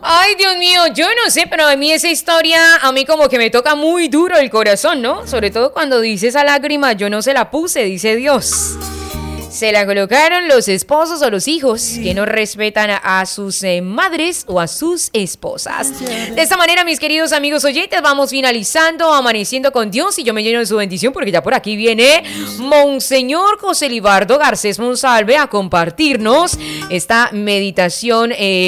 Ay, Dios mío, yo no sé, pero a mí esa historia, a mí como que me toca muy duro el corazón, ¿no? Sobre todo cuando dice esa lágrima, yo no se la puse, dice Dios. Se la colocaron los esposos o los hijos que no respetan a sus madres o a sus esposas. De esta manera, mis queridos amigos oyentes, vamos finalizando, amaneciendo con Dios, y yo me lleno de su bendición porque ya por aquí viene Monseñor José Libardo Garcés Monsalve a compartirnos esta meditación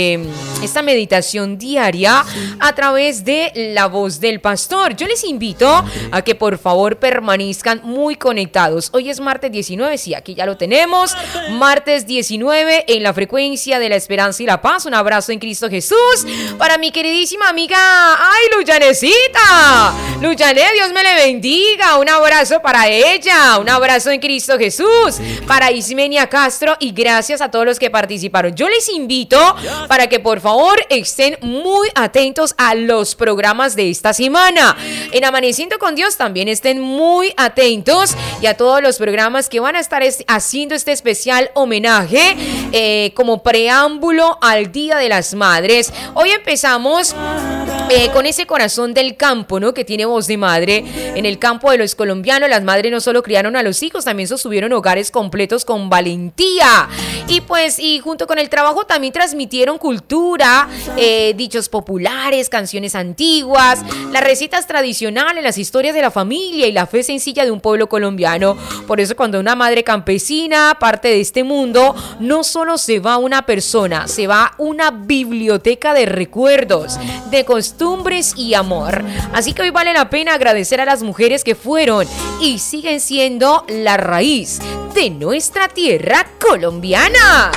diaria a través de la voz del pastor. Yo les invito a que por favor permanezcan muy conectados. Hoy es martes 19, sí, aquí ya lo tenemos. Martes 19 en la frecuencia de la esperanza y la paz. Un abrazo en Cristo Jesús para mi queridísima amiga, ay, Luyanecita. Luyané, Dios me le bendiga. Un abrazo para ella. Un abrazo en Cristo Jesús para Ismenia Castro, y gracias a todos los que participaron. Yo les invito para que por favor estén muy atentos a los programas de esta semana. En Amaneciendo con Dios también estén muy atentos, y a todos los programas que van a estar haciendo este especial homenaje como preámbulo al Día de las Madres. Hoy empezamos con ese corazón del campo, ¿no? Que tiene voz de madre. En el campo de los colombianos, las madres no solo criaron a los hijos, también sostuvieron hogares completos con valentía. Y junto con el trabajo también transmitieron cultura, dichos populares, canciones antiguas, las recetas tradicionales, las historias de la familia y la fe sencilla de un pueblo colombiano. Por eso, cuando una madre campesina parte de este mundo, no solo se va una persona, se va una biblioteca de recuerdos, de costumbres y amor. Así que hoy vale la pena agradecer a las mujeres que fueron y siguen siendo la raíz de nuestra tierra colombiana.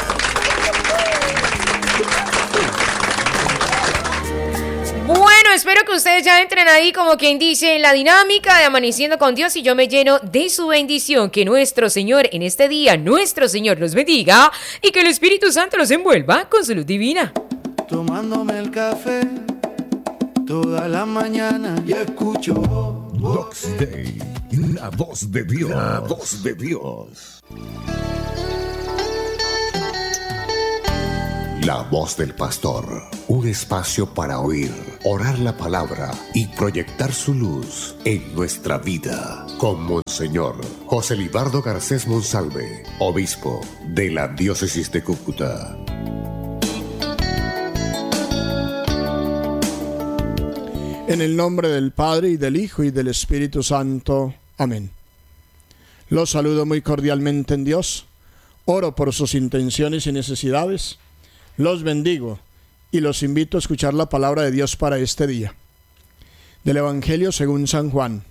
Bueno, espero que ustedes ya entren ahí, como quien dice, en la dinámica de Amaneciendo con Dios, y yo me lleno de su bendición. Que nuestro Señor en este día, nuestro Señor los bendiga, y que el Espíritu Santo los envuelva con su luz divina. Tomándome el café toda la mañana y escucho Vox Day, la voz de Dios, la voz de Dios. La voz del pastor, un espacio para oír, orar la palabra y proyectar su luz en nuestra vida. Con Monseñor José Libardo Garcés Monsalve, obispo de la diócesis de Cúcuta. En el nombre del Padre, y del Hijo, y del Espíritu Santo. Amén. Los saludo muy cordialmente en Dios. Oro por sus intenciones y necesidades. Los bendigo y los invito a escuchar la palabra de Dios para este día. Del Evangelio según San Juan.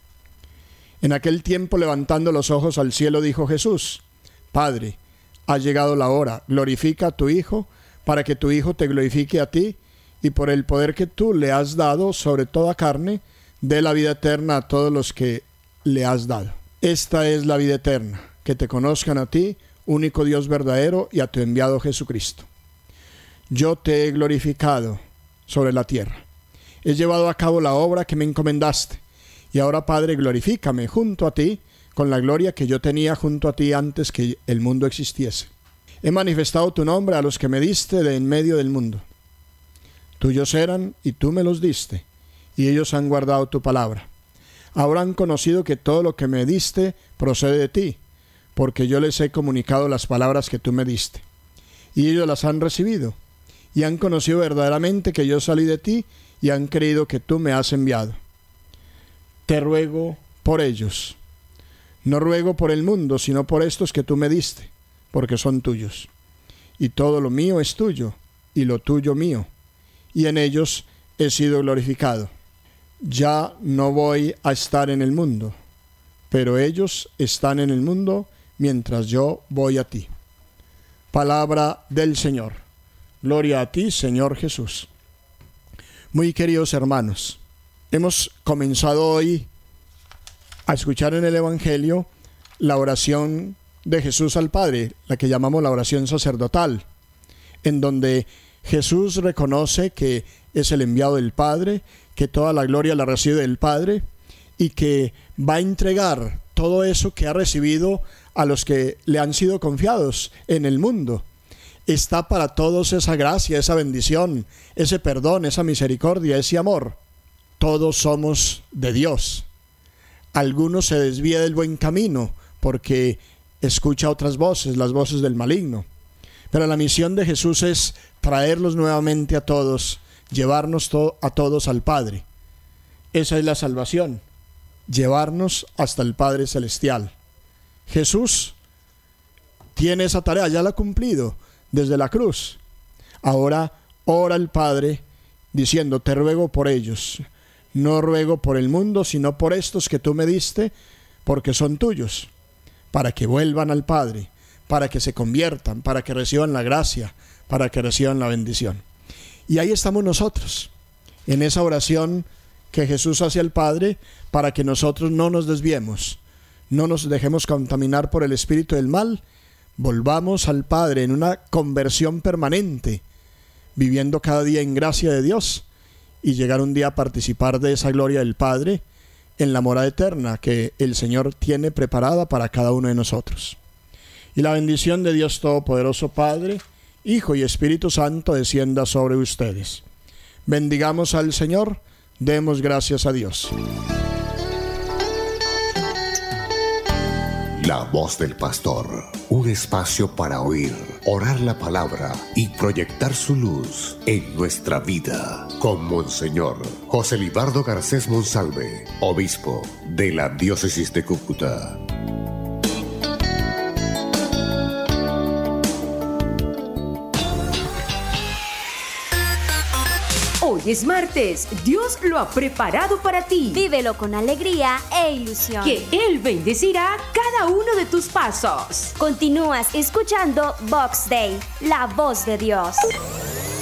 En aquel tiempo, levantando los ojos al cielo, dijo Jesús: Padre, ha llegado la hora, glorifica a tu Hijo, para que tu Hijo te glorifique a ti, y por el poder que tú le has dado sobre toda carne, dé la vida eterna a todos los que le has dado. Esta es la vida eterna, que te conozcan a ti, único Dios verdadero, y a tu enviado Jesucristo. Yo te he glorificado sobre la tierra. He llevado a cabo la obra que me encomendaste. Y ahora, Padre, glorifícame junto a ti con la gloria que yo tenía junto a ti antes que el mundo existiese. He manifestado tu nombre a los que me diste de en medio del mundo. Tuyos eran y tú me los diste, y ellos han guardado tu palabra. Ahora han conocido que todo lo que me diste procede de ti, porque yo les he comunicado las palabras que tú me diste. Y ellos las han recibido, y han conocido verdaderamente que yo salí de ti, y han creído que tú me has enviado. Te ruego por ellos. No ruego por el mundo, sino por estos que tú me diste, porque son tuyos. Y todo lo mío es tuyo, y lo tuyo mío, y en ellos he sido glorificado. Ya no voy a estar en el mundo, pero ellos están en el mundo mientras yo voy a ti. Palabra del Señor. Gloria a ti, Señor Jesús. Muy queridos hermanos, hemos comenzado hoy a escuchar en el Evangelio la oración de Jesús al Padre, la que llamamos la oración sacerdotal, en donde Jesús reconoce que es el enviado del Padre, que toda la gloria la recibe del Padre y que va a entregar todo eso que ha recibido a los que le han sido confiados en el mundo. está para todos esa gracia, esa bendición, ese perdón, esa misericordia, ese amor. Todos somos de Dios. Algunos se desvía del buen camino porque escucha otras voces, las voces del maligno. Pero la misión de Jesús es traerlos nuevamente a todos, llevarnos a todos al Padre. Esa es la salvación, llevarnos hasta el Padre Celestial. Jesús tiene esa tarea, ya la ha cumplido desde la cruz. Ahora ora al Padre diciendo: te ruego por ellos, no ruego por el mundo, sino por estos que tú me diste, porque son tuyos, para que vuelvan al Padre, para que se conviertan, para que reciban la gracia, para que reciban la bendición. Y ahí estamos nosotros, en esa oración que Jesús hace al Padre, para que nosotros no nos desviemos, no nos dejemos contaminar por el espíritu del mal, volvamos al Padre en una conversión permanente, viviendo cada día en gracia de Dios, y llegar un día a participar de esa gloria del Padre en la morada eterna que el Señor tiene preparada para cada uno de nosotros. Y la bendición de Dios Todopoderoso, Padre, Hijo y Espíritu Santo descienda sobre ustedes. Bendigamos al Señor, demos gracias a Dios. La voz del pastor, un espacio para oír, orar la palabra y proyectar su luz en nuestra vida, con Monseñor José Libardo Garcés Monsalve, obispo de la diócesis de Cúcuta. Hoy es martes, Dios lo ha preparado para ti. Vívelo con alegría e ilusión. Que Él bendecirá cada uno de tus pasos. Continúas escuchando Vox Day, la voz de Dios.